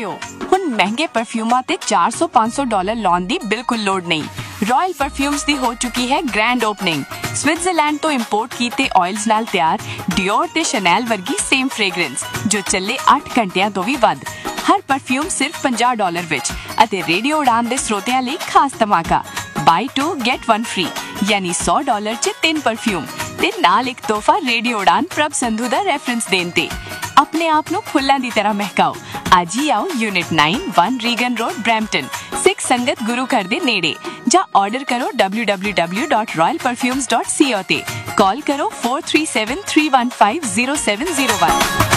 ਲਿਓ। ਹੁਣ ਮਹਿੰਗੇ ਪਰਫਿਊਮਾਂ ਤੇ $400-500 ਲਾਉਣ ਦੀ ਬਿਲਕੁਲ ਲੋੜ ਨਹੀਂ। ਰਾਇਲ ਪਰਫਿਊਮਸ ਦੀ ਹੋ ਚੁੱਕੀ ਹੈ ਗ੍ਰੈਂਡ ਓਪਨਿੰਗ। ਸਵਿਟਜ਼ਰਲੈਂਡ ਤੋਂ ਇੰਪੋਰਟ ਕੀਤੇ ਆਇਲਸ ਨਾਲ ਤਿਆਰ ਡਿਓਰ ਤੇ ਸ਼ੈਨਲ ਵਰਗੀ ਸੇਮ ਫ੍ਰੇਗਰੈਂਸ ਜੋ ਚੱਲੇ 8 ਘੰਟਿਆਂ ਤੋਂ ਵੀ ਵੱਧ। ਹਰ ਪਰਫਿਊਮ ਸਿਰਫ $50 ਵਿੱਚ ਅਤੇ ਰੇਡੀਓ ਉਡਾਨ ਦੇ ਸਰੋਤਿਆਂ ਲਈ ਖਾਸ ਧਮਾਕਾ buy 2 get 1 free ਯਾਨੀ $100 ਚ 3 ਪਰਫਿਊਮ ਤੇ ਨਾਲ ਇੱਕ ਤੋਹਫਾ ਰੇਡੀਓ ਉਡਾਨ ਪ੍ਰਭ ਸੰਧੂ ਦਾ ਰੈਫਰੈਂਸ ਦੇਣ ਤੇ। ਆਪਣੇ ਆਪ ਨੂੰ ਫੁੱਲਾਂ ਦੀ ਤਰ੍ਹਾਂ ਮਹਿਕਾਓ। ਅੱਜ ਹੀ ਆਓ ਯੂਨਿਟ 9 1 ਰੀਗਨ ਰੋਡ ਬਰੈਂਪਟਨ ਸਿੱਖ ਸੰਗਤ ਗੁਰੂ ਘਰ ਦੇ ਨੇੜੇ ਜਾਂ ਆਰਡਰ ਕਰੋ www.royalperfumes.co ਤੇ ਕਾਲ ਕਰੋ 4373150701।